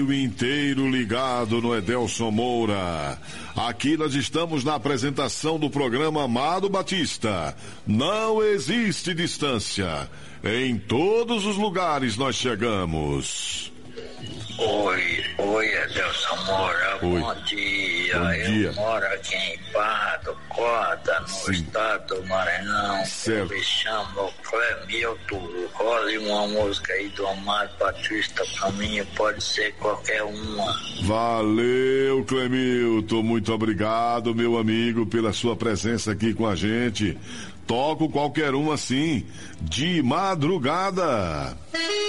Inteiro ligado no Edelson Moura. Aqui nós estamos na apresentação do programa Amado Batista. Não existe distância. Em todos os lugares nós chegamos. Oi, Edelson Moura, bom dia. Eu moro aqui em Barra do Corda, no estado do Maranhão. Certo. Eu me chamo Clemilton. Role uma música aí do Amado Batista pra mim, pode ser qualquer uma. Valeu, Clemilton, muito obrigado, meu amigo, pela sua presença aqui com a gente. Toco qualquer uma assim, de madrugada.